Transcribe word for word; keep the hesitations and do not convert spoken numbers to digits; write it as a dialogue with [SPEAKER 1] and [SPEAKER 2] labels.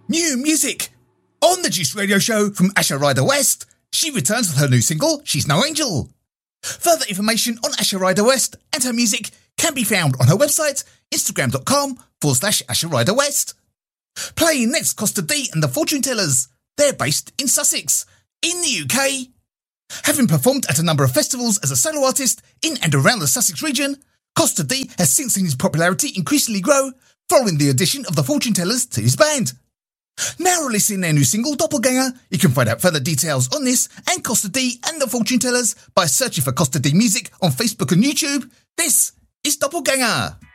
[SPEAKER 1] New music! On the Juice Radio Show from Asha Ryder West, she returns with her new single, She's No Angel. Further information on Asha Ryder West and her music can be found on her website, instagram.com forward slash Asha Ryder West. Playing next, Costa D and the Fortune Tellers. They're based in Sussex, in the U K. Having performed at a number of festivals as a solo artist in and around the Sussex region, Costa D has since seen his popularity increasingly grow following the addition of the Fortune Tellers to his band. Now releasing their new single, Doppelganger, you can find out further details on this and Costa D and the Fortune Tellers by searching for Costa D Music on Facebook and YouTube. This is Doppelganger.